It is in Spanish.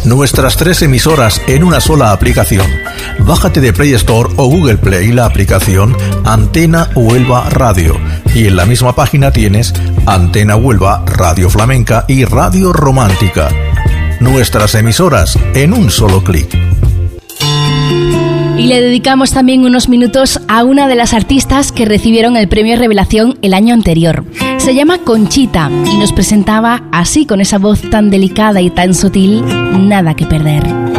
Nuestras 3 emisoras en una sola aplicación. Bájate de Play Store o Google Play la aplicación Antena Huelva Radio. Y en la misma página tienes Antena Huelva, Radio Flamenca y Radio Romántica. Nuestras emisoras en un solo clic. Y le dedicamos también unos minutos a una de las artistas que recibieron el premio Revelación el año anterior. Se llama Conchita y nos presentaba así, con esa voz tan delicada y tan sutil, Nada que perder.